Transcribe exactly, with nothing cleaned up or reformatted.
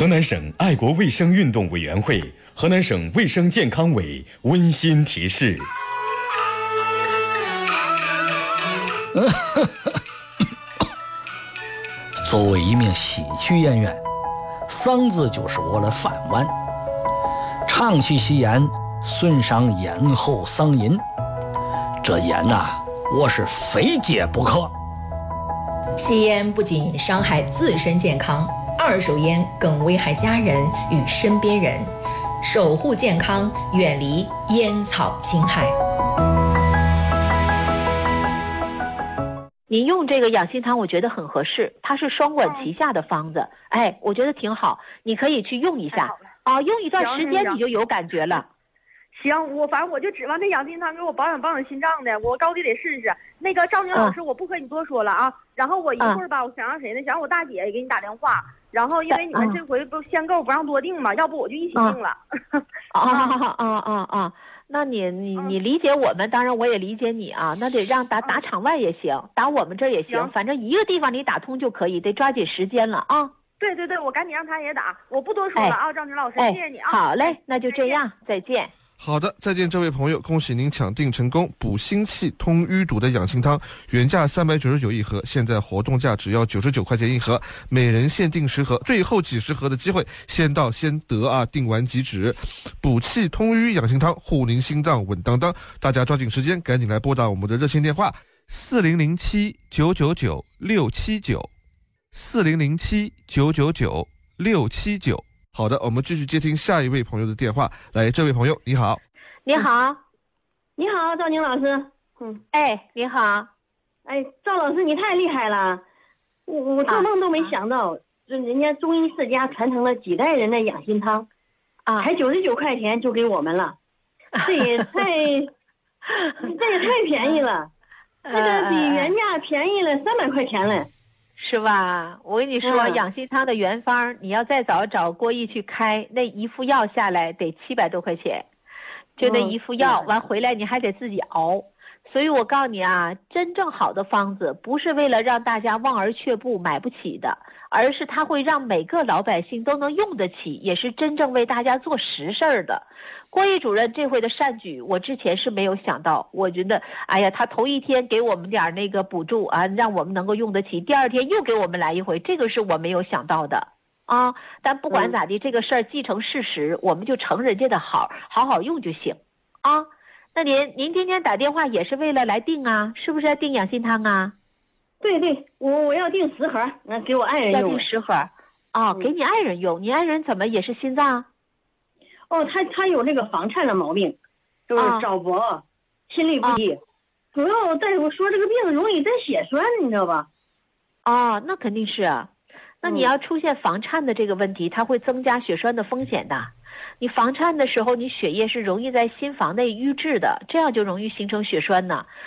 河南省爱国卫生运动委员会、河南省卫生健康委温馨提示。 作为一名戏曲演员，嗓子就是我的饭碗，长期吸烟损伤咽喉嗓音，这烟呐、啊，我是非戒不可。 吸烟不仅伤害自身健康，二手烟更危害家人与身边人。守护健康，远离烟草侵害。 您用这个养心汤我觉得很合适，它是双管齐下的方子，哎，我觉得挺好，你可以去用一下啊，用一段时间你就有感觉了。 行，我反正我就指望这养心汤给我保养保养心脏的，我高低得试试。那个赵宁老师、嗯、我不和你多说了啊，然后我一会儿吧、嗯、我想让谁呢，想让我大姐也给你打电话，然后因为你们这回不限购不让多订嘛、嗯、要不我就一起订了。 啊啊啊啊啊！那你你你理解我们，当然我也理解你啊。那得让打打场外也行，打我们这儿也行，反正一个地方你打通就可以，得抓紧时间了啊。 对对对，我赶紧让他也打，我不多说了啊，赵宁老师， 哎、 谢谢你啊。 好嘞，那就这样，再见。 好的，再见，这位朋友，恭喜您抢订成功！补心气、通淤堵的养心汤，原价三百九十九一盒，现在活动价只要九十九块钱一盒，每人限定十盒，最后几十盒的机会，先到先得啊！订完即止。补气通淤养心汤，护您心脏稳当当。大家抓紧时间，赶紧来拨打我们的热线电话四零零七九九九六七九四零零七九九九六七九。好的，我们继续接听下一位朋友的电话。来，这位朋友，你好。 你好， 你好，赵宁老师。嗯， 哎，你好。 哎，赵老师，你太厉害了，我我做梦都没想到，这、啊、人家中医世家传承了几代人的养心汤，啊，才九十九块钱就给我们了，这也太，这也太便宜了，这个比原价便宜了三百块钱了。 是吧？我跟你说、嗯、养心汤的原方你要再早找郭毅去开，那一副药下来得七百多块钱，就那一副药、嗯、完回来你还得自己熬。所以我告诉你啊，真正好的方子不是为了让大家望而却步买不起的，而是它会让每个老百姓都能用得起，也是真正为大家做实事儿的。郭毅主任这回的善举我之前是没有想到，我觉得哎呀，他头一天给我们点那个补助啊，让我们能够用得起，第二天又给我们来一回，这个是我没有想到的啊。但不管咋地、嗯、这个事儿既成事实，我们就承人家的好，好好用就行啊。那您您今天打电话也是为了来订啊，是不是要订养心汤啊？ 对对，我我要订十盒，那给我爱人用。 要订十盒哦、嗯、给你爱人用。你爱人怎么也是心脏？ 哦，他他有那个房颤的毛病，就是早搏、啊、心律不齐、啊、主要大夫说这个病容易得血栓，你知道吧？ 哦，那肯定是啊。那你要出现房颤的这个问题、嗯、它会增加血栓的风险的。你房颤的时候，你血液是容易在心房内淤滞的，这样就容易形成血栓呢。